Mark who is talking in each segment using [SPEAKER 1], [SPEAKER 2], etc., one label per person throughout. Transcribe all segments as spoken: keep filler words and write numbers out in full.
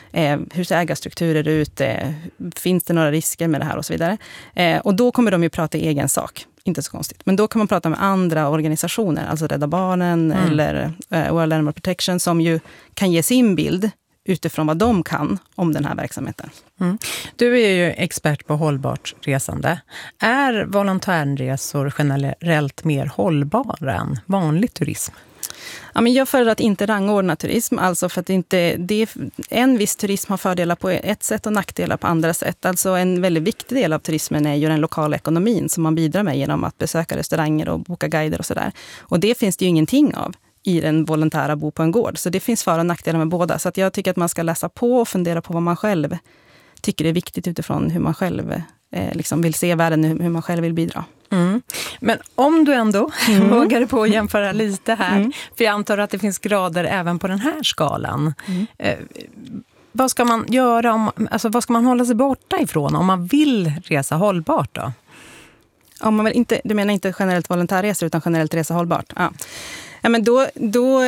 [SPEAKER 1] Eh, hur ser ägarstrukturer ut? Eh, finns det några risker med det här och så vidare? Eh, och då kommer de ju prata i egen sak. Inte så konstigt. Men då kan man prata med andra organisationer, alltså Rädda Barnen mm. eller eh, World Animal Protection, som ju kan ge sin bild utifrån vad de kan om den här verksamheten.
[SPEAKER 2] Mm. Du är ju expert på hållbart resande. Är volontärresor generellt mer hållbara än vanlig turism?
[SPEAKER 1] Ja, men jag föredrar att inte rangordna turism, alltså för att inte, det, en viss turism har fördelar på ett sätt och nackdelar på andra sätt. Alltså en väldigt viktig del av turismen är ju den lokala ekonomin som man bidrar med genom att besöka restauranger och boka guider och sådär. Och det finns det ju ingenting av i den volontära bo på en gård. Så det finns för- och nackdelar med båda. Så att jag tycker att man ska läsa på och fundera på vad man själv tycker är viktigt utifrån hur man själv eh, liksom vill se världen, hur man själv vill bidra.
[SPEAKER 2] Mm. Men om du ändå mm. vågar på att jämföra lite här, mm. för jag antar att det finns grader även på den här skalan. Mm. Eh, vad ska man göra om, alltså vad ska man hålla sig borta ifrån om man vill resa hållbart då?
[SPEAKER 1] Om man vill inte, du menar inte generellt volontärresor utan generellt resa hållbart? Ja. Ja, men då, då,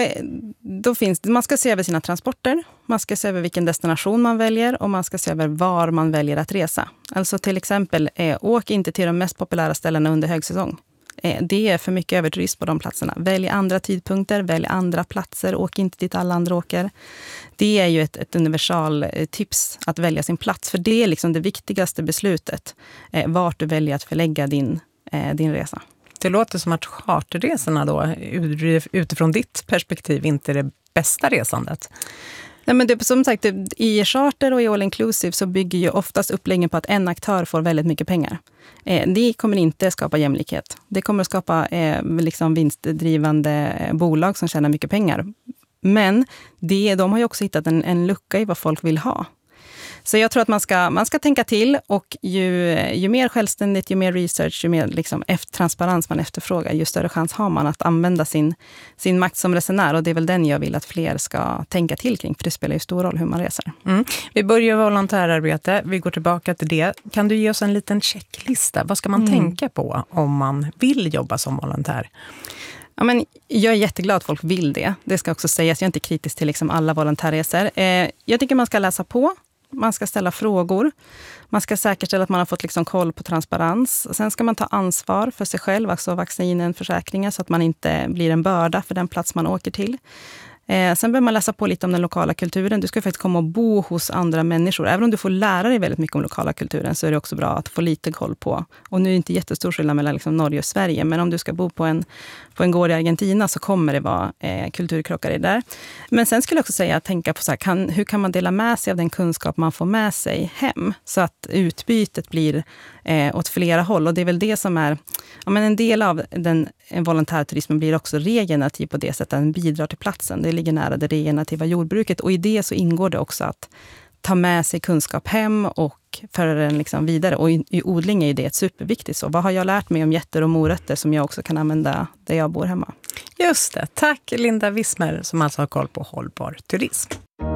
[SPEAKER 1] då finns det, man ska se över sina transporter, man ska se över vilken destination man väljer och man ska se över var man väljer att resa. Alltså till exempel, eh, åk inte till de mest populära ställena under högsäsong. Eh, det är för mycket överturism på de platserna. Välj andra tidpunkter, välj andra platser, åk inte dit alla andra åker. Det är ju ett, ett universal eh, tips att välja sin plats, för det är liksom det viktigaste beslutet, eh, vart du väljer att förlägga din, eh, din resa.
[SPEAKER 2] Det låter som att charterresorna då, utifrån ditt perspektiv, inte är det bästa resandet.
[SPEAKER 1] Nej, men det, som sagt, i charter och i all inclusive så bygger ju oftast uppläggen på att en aktör får väldigt mycket pengar. Eh, det kommer inte skapa jämlikhet. Det kommer skapa eh, liksom vinstdrivande bolag som tjänar mycket pengar. Men det, de har ju också hittat en, en lucka i vad folk vill ha. Så jag tror att man ska, man ska tänka till, och ju, ju mer självständigt, ju mer research, ju mer liksom efter, transparens man efterfrågar, ju större chans har man att använda sin, sin makt som resenär. Och det är väl den jag vill att fler ska tänka till kring, för det spelar ju stor roll hur man reser. Mm.
[SPEAKER 2] Vi börjar volontärarbete, vi går tillbaka till det. Kan du ge oss en liten checklista? Vad ska man mm. tänka på om man vill jobba som volontär?
[SPEAKER 1] Ja, men jag är jätteglad att folk vill det. Det ska också sägas, jag är inte kritisk till liksom alla volontärresor. Eh, jag tycker man ska läsa på. Man ska ställa frågor. Man ska säkerställa att man har fått liksom koll på transparens. Sen ska man ta ansvar för sig själv, alltså vaccinen, försäkringar, så att man inte blir en börda för den plats man åker till. Eh, sen behöver man läsa på lite om den lokala kulturen. Du ska faktiskt komma och bo hos andra människor. Även om du får lära dig väldigt mycket om lokala kulturen, så är det också bra att få lite koll på. Och nu är det inte jättestor skillnad mellan liksom Norge och Sverige. Men om du ska bo på en, på en gård i Argentina, så kommer det vara eh, kulturkrockar i där. Men sen skulle jag också säga att tänka på så här, kan, hur kan man dela med sig av den kunskap man får med sig hem? Så att utbytet blir eh, åt flera håll. Och det är väl det som är, ja, men en del av den volontärturismen blir också regenerativ på det sättet att den bidrar till platsen. Det ligger nära det regenerativa jordbruket, och i det så ingår det också att ta med sig kunskap hem och föra den liksom vidare. Och i, i odling är ju det ett superviktigt. Så vad har jag lärt mig om jätter och morötter som jag också kan använda där jag bor hemma?
[SPEAKER 2] Just det. Tack Linda Wissmer som alltså har koll på hållbar turism.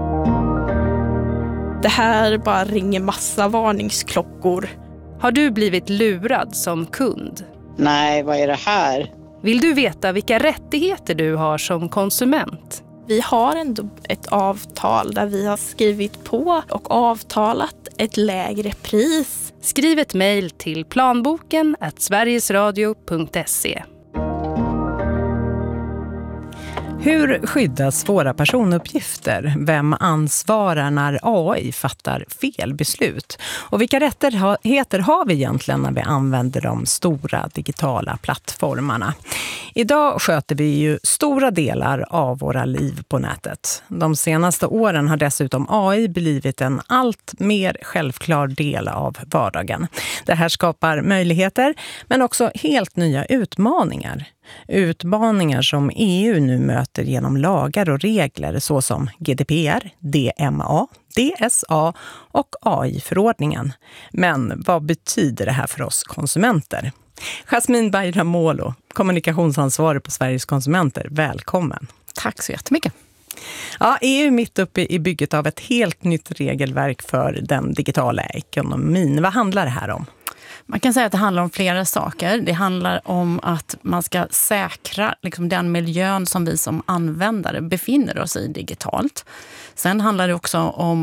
[SPEAKER 3] Det här bara ringer massa varningsklockor.
[SPEAKER 4] Har du blivit lurad som kund?
[SPEAKER 5] Nej, vad är det här?
[SPEAKER 4] Vill du veta vilka rättigheter du har som konsument?
[SPEAKER 3] Vi har ändå ett avtal där vi har skrivit på och avtalat ett lägre pris.
[SPEAKER 4] Skriv ett mejl till planboken at sverigesradio punkt se.
[SPEAKER 2] Hur skyddas våra personuppgifter? Vem ansvarar när A I fattar fel beslut? Och vilka rättigheter har vi egentligen när vi använder de stora digitala plattformarna? Idag sköter vi ju stora delar av våra liv på nätet. De senaste åren har dessutom A I blivit en allt mer självklar del av vardagen. Det här skapar möjligheter, men också helt nya utmaningar. Utmaningar som E U nu möter genom lagar och regler såsom G D P R, D M A, D S A och A I-förordningen. Men vad betyder det här för oss konsumenter? Jasmine Bayramoglu, kommunikationsansvarig på Sveriges konsumenter, välkommen.
[SPEAKER 6] Tack så jättemycket.
[SPEAKER 2] Ja, E U är mitt uppe i bygget av ett helt nytt regelverk för den digitala ekonomin. Vad handlar det här om?
[SPEAKER 6] Man kan säga att det handlar om flera saker. Det handlar om att man ska säkra liksom, den miljön som vi som användare befinner oss i digitalt. Sen handlar det också om